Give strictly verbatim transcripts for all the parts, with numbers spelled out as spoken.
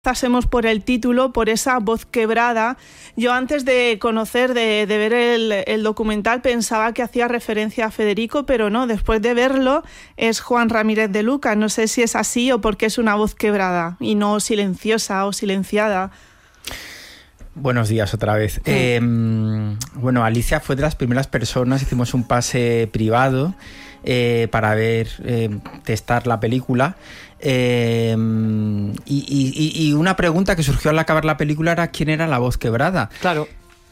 Pasemos por el título, por esa voz quebrada. Yo antes de conocer, de, de ver el, el documental, pensaba que hacía referencia a Federico, pero no, después de verlo es Juan Ramírez de Lucas. No sé si es así o porque es una voz quebrada y no silenciosa o silenciada. Buenos días otra vez. Sí. Eh, bueno, Alicia fue de las primeras personas, hicimos un pase privado eh, para ver, eh, testar la película. Eh, y, y, y una pregunta que surgió al acabar la película era quién era la voz quebrada. Claro.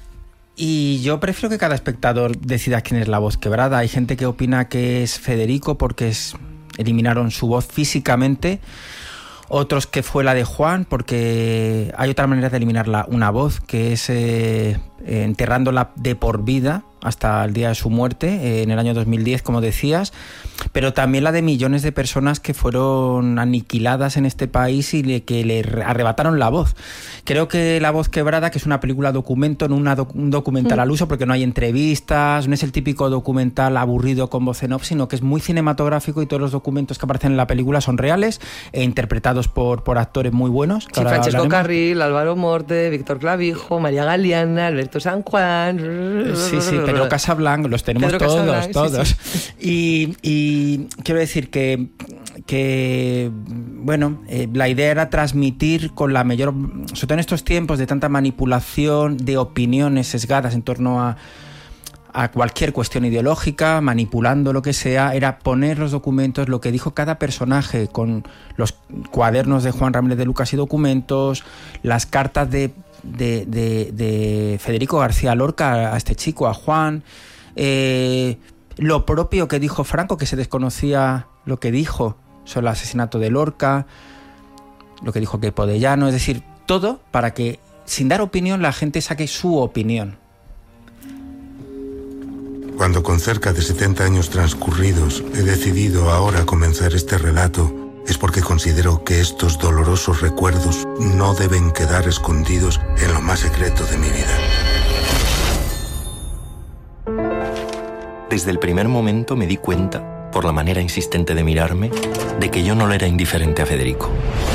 Y yo prefiero que cada espectador decida quién es la voz quebrada. Hay gente que opina que es Federico porque es, eliminaron su voz físicamente. Otros que fue la de Juan, porque hay otra manera de eliminar la, una voz, que es eh, eh, enterrándola de por vida hasta el día de su muerte, eh, en el año dos mil diez, como decías, pero también la de millones de personas que fueron aniquiladas en este país y le, que le arrebataron la voz. Creo que La voz quebrada, que es una película documento, no una doc, un documental mm. al uso, porque no hay entrevistas, no es el típico documental aburrido con voz en off, sino que es muy cinematográfico y todos los documentos que aparecen en la película son reales e interpretados por, por actores muy buenos. Sí, Francesco Carril, Álvaro Morte, Víctor Clavijo, María Galeana, Alberto San Juan... Sí, sí, Pedro Casablanca, los tenemos Pedro todos, Casablanca, todos. Sí, sí. Y, y quiero decir que, que bueno, eh, la idea era transmitir con la mayor, sobre todo en estos tiempos de tanta manipulación, de opiniones sesgadas en torno a, a cualquier cuestión ideológica, manipulando lo que sea, era poner los documentos, lo que dijo cada personaje, con los cuadernos de Juan Ramírez de Lucas y documentos, las cartas de De, de, de Federico García Lorca a este chico, a Juan, eh, lo propio que dijo Franco, que se desconocía lo que dijo sobre el asesinato de Lorca, lo que dijo Queipo de Llano, es decir, todo para que sin dar opinión la gente saque su opinión. Cuando con cerca de setenta años transcurridos he decidido ahora comenzar este relato, es porque considero que estos dolorosos recuerdos no deben quedar escondidos en lo más secreto de mi vida. Desde el primer momento me di cuenta, por la manera insistente de mirarme, de que yo no le era indiferente a Federico.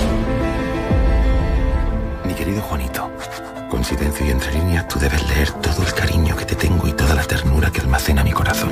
Mi querido Juanito, con silencio y entre líneas tú debes leer todo el cariño que te tengo y toda la ternura que almacena mi corazón.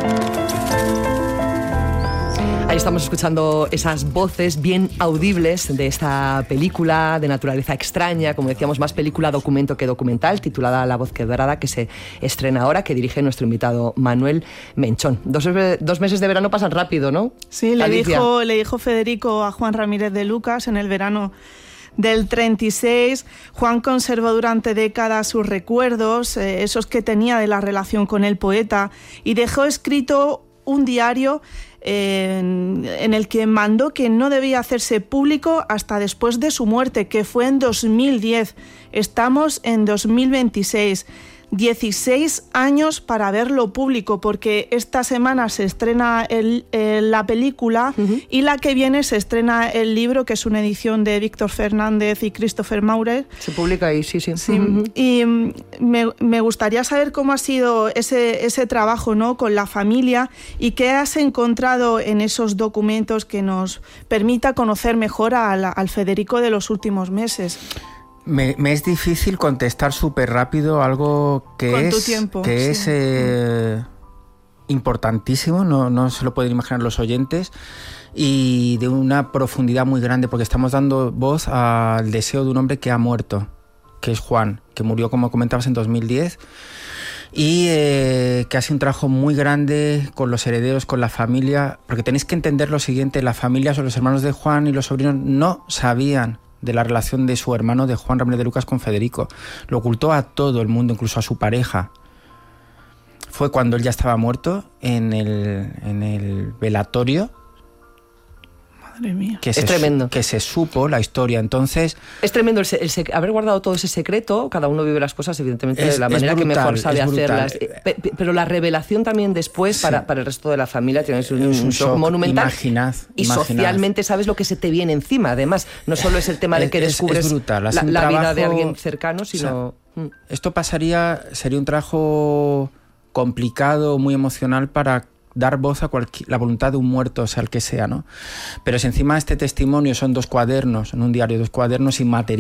Ahí estamos escuchando esas voces bien audibles de esta película de naturaleza extraña, como decíamos, más película documento que documental, titulada La voz quebrada, que se estrena ahora, que dirige nuestro invitado Manuel Menchón. Dos, dos meses de verano pasan rápido, ¿no? Sí, le dijo, le dijo Federico a Juan Ramírez de Lucas en el verano del treinta y seis. Juan conservó durante décadas sus recuerdos, eh, esos que tenía de la relación con el poeta, y dejó escrito un diario En, en el que mandó que no debía hacerse público hasta después de su muerte, que fue en dos mil diez. Estamos en dos mil veintiséis. dieciséis años para verlo público, porque esta semana se estrena el, el, la película uh-huh. y la que viene se estrena el libro, que es una edición de Víctor Fernández y Christopher Maurer. Se publica ahí, sí, sí. sí uh-huh. Y me, me gustaría saber cómo ha sido ese, ese trabajo, ¿no?, con la familia, y qué has encontrado en esos documentos que nos permita conocer mejor al, al Federico de los últimos meses. Me, me es difícil contestar súper rápido algo que Con es, tu tiempo, que sí. es eh, importantísimo, no, no se lo pueden imaginar los oyentes, y de una profundidad muy grande, porque estamos dando voz al deseo de un hombre que ha muerto, que es Juan, que murió, como comentabas, en dos mil diez, y eh, que hace un trabajo muy grande con los herederos, con la familia, porque tenéis que entender lo siguiente: la familia, o los hermanos de Juan y los sobrinos, no sabían de la relación de su hermano, de Juan Ramírez de Lucas, con Federico. Lo ocultó a todo el mundo, incluso a su pareja. Fue cuando él ya estaba muerto, en el, en el velatorio. Madre mía. Que es se, tremendo. Que se supo la historia. Entonces, es tremendo el, el, el haber guardado todo ese secreto. Cada uno vive las cosas, evidentemente, es, de la manera brutal, que mejor sabe hacerlas. Pe, pe, pero la revelación también después, sí. para, para el resto de la familia, tienes un, es un, un shock monumental. Imaginad, y imaginad. Socialmente sabes lo que se te viene encima. Además, no solo es el tema de que es, descubres es brutal. la, la trabajo, vida de alguien cercano, sino... O sea, esto pasaría, sería un trabajo complicado, muy emocional para dar voz a cualquier, la voluntad de un muerto, sea el que sea, ¿no? Pero si encima este testimonio son dos cuadernos, en un diario dos cuadernos inmateriales,